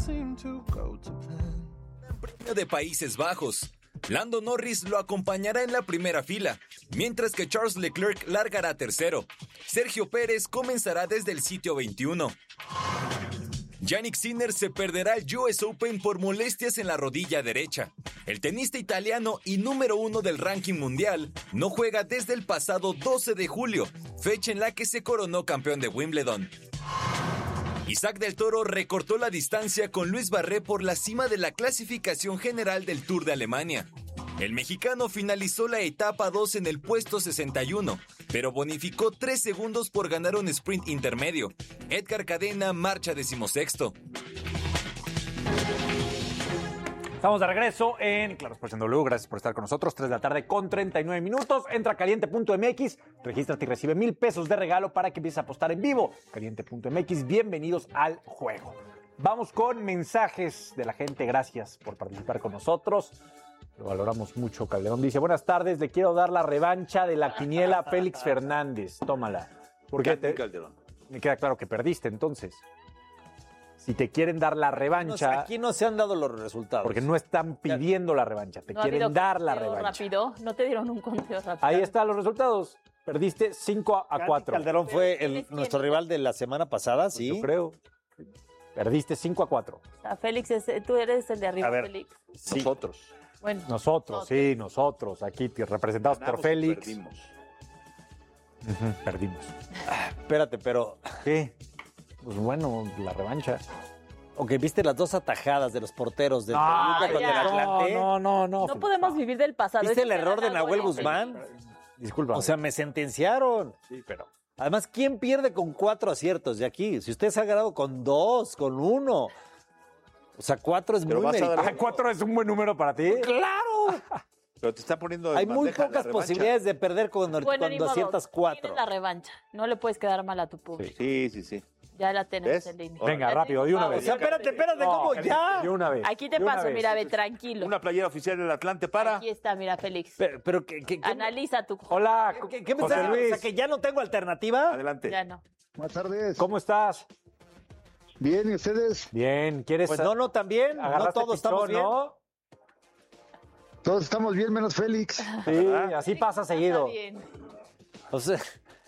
seem to go to plan. Premio de Países Bajos. Lando Norris lo acompañará en la primera fila, mientras que Charles Leclerc largará tercero. Sergio Pérez comenzará desde el sitio 21. Jannik Sinner se perderá el US Open por molestias en la rodilla derecha. El tenista italiano y número 1 del ranking mundial no juega desde el pasado 12 de julio, fecha en la que se coronó campeón de Wimbledon. Isaac del Toro recortó la distancia con Luis Barré por la cima de la clasificación general del Tour de Alemania. El mexicano finalizó la etapa 2 en el puesto 61, pero bonificó 3 segundos por ganar un sprint intermedio. Edgar Cadena marcha 16º. Estamos de regreso en Claro Sports en W. Gracias por estar con nosotros. 3 de la tarde con 39 minutos. Entra a caliente.mx, regístrate y recibe $1,000 de regalo para que empieces a apostar en vivo. Caliente.mx, bienvenidos al juego. Vamos con mensajes de la gente. Gracias por participar con nosotros. Lo valoramos mucho. Calderón dice, buenas tardes, le quiero dar la revancha de la quiniela a Félix Fernández. Tómala. Porque Calderón. me queda claro que perdiste entonces. Si te quieren dar la revancha... Aquí no se han dado los resultados. Porque no están pidiendo la revancha, te quieren dar la revancha. Rápido. No te dieron un conteo rápido. Ahí están los resultados. Perdiste 5-4. Calderón fue nuestro rival de la semana pasada, ¿sí? Yo creo. Perdiste 5-4. O sea, Félix, tú eres el de arriba, A ver. Félix. Sí. Nosotros. Bueno. Nosotros, sí, nosotros. Aquí representados por Félix. Perdimos. Perdimos. Espérate, pero... ¿Qué? Pues bueno, la revancha. Ok, ¿viste las dos atajadas de los porteros del Toluca contra el Atlante? No. No podemos vivir del pasado. ¿Viste Eso el se error de gana Nahuel goles. Guzmán? Disculpa. O sea, me sentenciaron. sí, pero... Además, ¿quién pierde con 4 aciertos de aquí? Si usted se ha ganado con 2, con 1. O sea, 4 es Pero muy vas a dar- meritorio. 4 es un buen número para ti. ¡Claro! Pero te está poniendo en Hay muy bandeja la pocas revancha. posibilidades de perder cuando Bueno, ni modo. aciertas 4. Tienes la revancha. No le puedes quedar mal a tu público. Sí. Ya la tenemos ¿Ves? en línea. Venga, Ya rápido, tenemos de una pausa. vez. O sea, espérate, No, ¿cómo ya? De una vez. Aquí te De una paso, vez. mira, ve, tranquilo. Una playera oficial del Atlante para... Aquí está, mira, Félix. Pero ¿qué Analiza tu... Hola, ¿Qué me José estás Luis. O sea, que ya no tengo alternativa. Adelante. Ya no. Buenas tardes. ¿Cómo estás? Bien, ¿y ustedes? Bien, ¿quieres Pues no, también. No agarraste todos estamos pichón, bien. ¿no? Todos estamos bien, menos Félix. Sí, así pasa seguido. Está bien. O sea,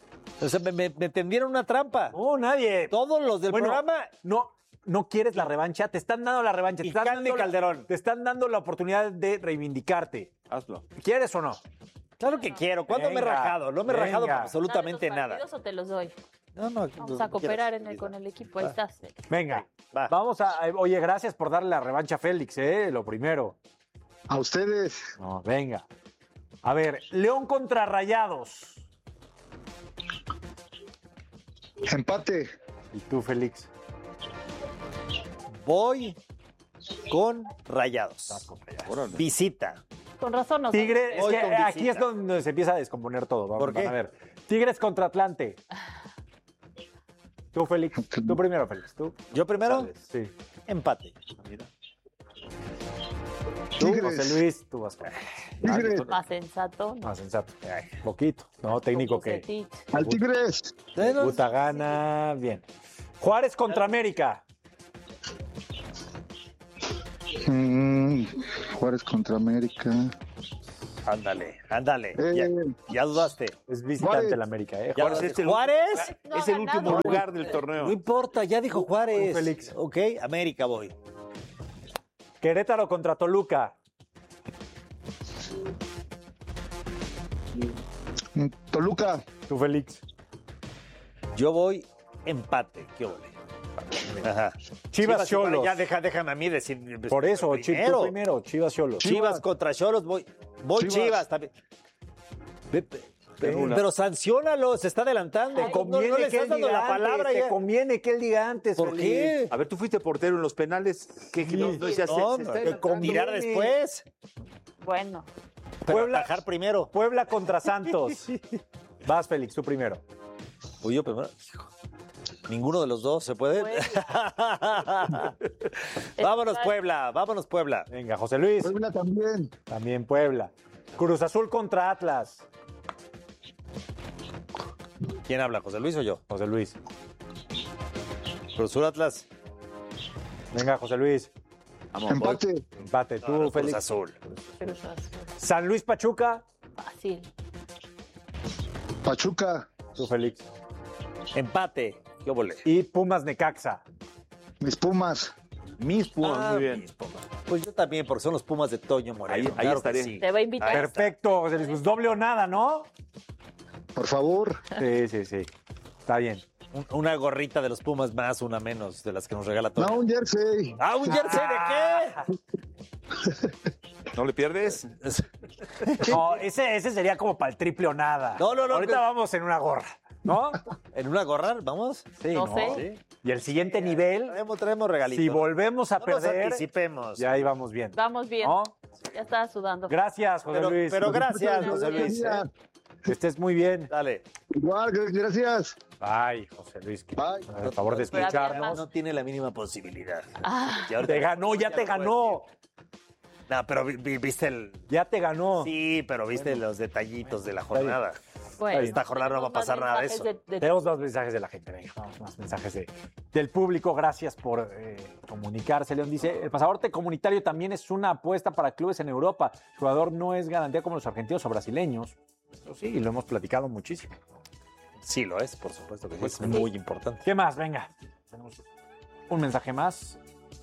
me tendieron una trampa. No, nadie. Todos los del Bueno, programa. no quieres la revancha, te están dando la revancha. Y Te están Candy dando Calderón. Te están dando la oportunidad de reivindicarte. Hazlo. ¿Quieres o no? Claro que quiero. ¿Cuándo me he Venga, rajado? No me he rajado por venga. absolutamente ¿Dame los nada. partidos o te los doy? No, Vamos a cooperar con el equipo. Ahí estás. Venga, Va. vamos a... Oye, gracias por darle la revancha a Félix, lo primero. A ustedes. No, venga. A ver, León contra Rayados. Empate. ¿Y tú, Félix? Voy con Rayados. Órale. Visita. Con razón no. Tigre, es Voy que con aquí visita. es donde se empieza a descomponer todo. Vamos, ¿Por qué? van a ver. Tigres contra Atlante. Tú, Félix. Tú primero, Félix. Tú. ¿Yo primero? Sales, sí. Empate. Tú, Tigres. José Luis, tú vas con Tigres. Más sensato. ¿no? más sensato. Ay, poquito. No, técnico que Bucetich. Al Tigres. puta gana. Bien. Juárez contra América. Juárez contra América. Ándale. Ya dudaste. Es visitante Juárez. la América, Ya Juárez dudaste. es el- ¿Juárez? No es ha el último ganado. lugar del No torneo. importa, ya dijo Juárez. Félix. Ok, América voy. Querétaro contra Toluca. Toluca. Tú, Félix. Yo voy empate. ¿Qué ole? Ajá. Chivas Xolos. Ya déjame a mí decir. Por eso, tú primero. Chivas Xolos. Chivas contra Xolos, voy Chivas también. Pero sanciónalo, se está adelantando. Te conviene no le que estás él dando diga la palabra antes. ya. Te conviene que él diga antes. ¿Por Félix. qué? A ver, tú fuiste portero en los penales. ¿Qué no decías? No, Se está te adelantando. conviene. mirar después. Bueno. Pero Puebla- atajar primero. Puebla contra Santos. Vas, Félix, tú primero. Uy, yo primero. Hijo, ninguno de los dos se puede. Vámonos, Puebla. Venga, José Luis. Puebla también. También Puebla. Cruz Azul contra Atlas. ¿Quién habla, José Luis o yo? José Luis. Cruz Azul Atlas. Venga, José Luis. Vamos, Empate. Empate. Tú, Cruz Félix. Azul. Cruz Azul. San Luis Pachuca. Fácil. Pachuca. Tú, Félix. Empate. ¿Qué volé? Y Pumas Necaxa. Mis Pumas. Mis Pumas, muy bien. Mis Pumas. Pues yo también, porque son los Pumas de Toño Moreno. Ahí que estaré. sí. Te va a invitar. Perfecto, José Luis. Pues doble o nada, ¿no? Por favor. Sí. Está bien. Una gorrita de los Pumas más, una menos, de las que nos regala Toño. No, un jersey. ¡Ah, un jersey de ¿No le pierdes? qué? No, ese sería como para el triple o nada. No. Ahorita vamos en una gorra, ¿no? ¿En una gorra? ¿Vamos? Sí, No sé. Y el siguiente nivel, Traemos regalitos. si volvemos a No nos perder, anticipemos. ya ahí vamos bien. Vamos bien. ¿No? Ya estaba sudando. Gracias, José Luis. Pero gracias, José Luis. Que estés muy bien. Dale. Igual, gracias. Bye, José Luis. Bye. Por favor de Pero había escucharnos. más. No tiene la mínima posibilidad. Ah, Ya ahorita- Te ganó, ya te ganó. No, pero viste el... Ya te ganó. Sí, pero viste los detallitos de la jornada. bueno. Esta jornada no va a pasar nada de eso. Tenemos más mensajes de la gente. Venga, vamos, más mensajes del público. Gracias por comunicarse. León dice, el pasaporte comunitario también es una apuesta para clubes en Europa. El jugador no es garantía como los argentinos o brasileños. Pero sí, y lo hemos platicado muchísimo. Sí, lo es, por supuesto que sí. Pues Es muy importante. ¿Qué más? Venga. Tenemos un mensaje más.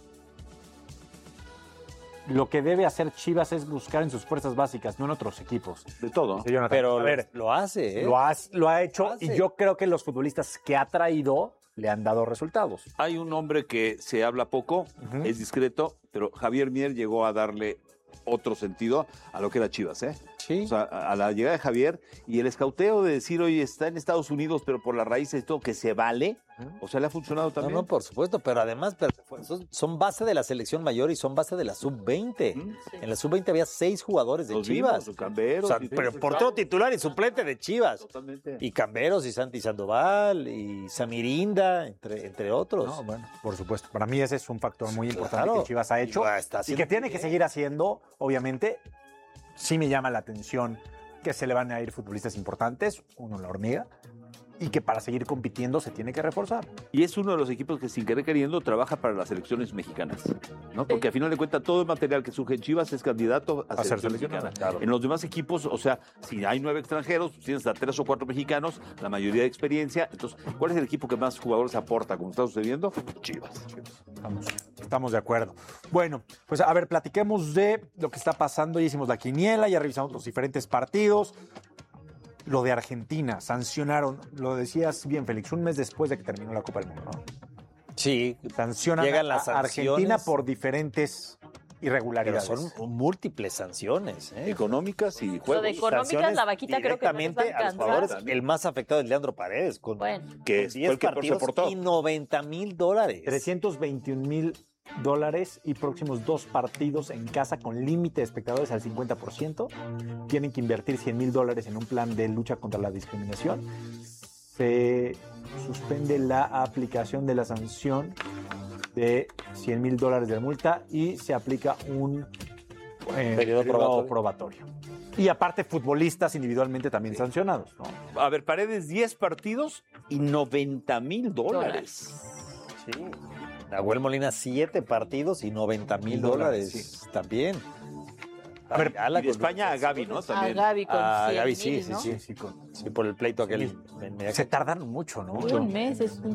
Lo que debe hacer Chivas es buscar en sus fuerzas básicas, no en otros equipos. De todo. Dice Jonathan. Pero a ver, lo hace, ¿eh? lo ha hecho Lo hace. y yo creo que los futbolistas que ha traído le han dado resultados. Hay un hombre que se habla poco, es discreto, pero Javier Mier llegó a darle otro sentido a lo que era Chivas, ¿eh? Sí. O sea, a la llegada de Javier y el escauteo de decir, oye, está en Estados Unidos, pero por las raíces y todo, que se vale, o sea, le ha funcionado No, también. no, por supuesto, pero además son base de la selección mayor y son base de la sub-20. En la sub-20 había 6 jugadores de Los Chivas. vimos, los Camberos, O sea, y- pero portero titular y suplente de Chivas. Totalmente. Y Camberos y Santi Sandoval y Samirinda, entre otros. No, bueno, por supuesto. Para mí ese es un factor muy importante Claro. que Chivas ha hecho Y va, está y haciendo que tiene muy que bien. seguir haciendo. Obviamente, sí me llama la atención que se le van a ir futbolistas importantes, uno la hormiga, y que para seguir compitiendo se tiene que reforzar. Y es uno de los equipos que sin querer queriendo trabaja para las selecciones mexicanas, ¿no? Porque al final de cuentas todo el material que surge en Chivas es candidato a, A ser selección seleccionado, mexicana. claro. En los demás equipos, o sea, si hay 9 extranjeros, tienes a 3 o 4 mexicanos, la mayoría de experiencia. Entonces, ¿cuál es el equipo que más jugadores aporta, como está sucediendo? Chivas. Estamos de acuerdo. Bueno, pues a ver, platiquemos de lo que está pasando. Ya hicimos la quiniela, ya revisamos los diferentes partidos. Lo de Argentina, sancionaron, lo decías bien, Félix, un mes después de que terminó la Copa del Mundo, ¿no? Sí, Sancionan Llegan a las Argentina sanciones. por diferentes pero irregularidades. son múltiples sanciones. ¿eh? Económicas y Lo de juegos. económicas, Sanciones la vaquita creo que no les va a directamente a los alcanzar. jugadores. El más afectado es Leandro Paredes, con, Bueno. Que con fue 10 el que partidos se portó. y $90,000. 321,000 y próximos 2 partidos en casa con límite de espectadores al 50%. Tienen que invertir $100,000 en un plan de lucha contra la discriminación. Se suspende la aplicación de la sanción de $100,000 de multa y se aplica un periodo probatorio. Y aparte, futbolistas individualmente también sancionados, ¿no? A ver, Paredes 10 partidos y $90,000. Sí. Nahuel Molina 7 partidos y $90,000 también. A ver, Ayala Y de con- España a Gaby, ¿no? A También. Gaby con Ah, 100,000, Gaby, sí, ¿no? sí, sí, por el pleito aquel. Se tardan mucho, ¿no? Un mes es un